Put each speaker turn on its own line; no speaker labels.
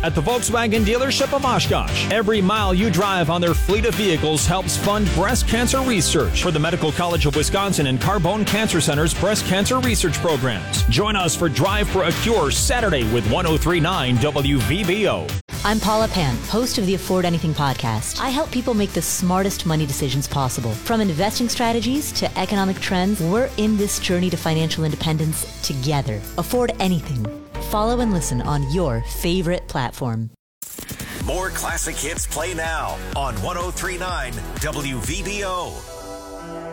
at the Volkswagen dealership of Oshkosh. Every mile you drive on their fleet of vehicles helps fund breast cancer research for the Medical College of Wisconsin and Carbone Cancer Center's breast cancer research programs. Join us for Drive for a Cure Saturday with 103.9 WVBO.
I'm Paula Pant, host of the Afford Anything podcast. I help people make the smartest money decisions possible. From investing strategies to economic trends, we're in this journey to financial independence together. Afford Anything. Follow and listen on your favorite platform.
More classic hits play now on 103.9 WVBO.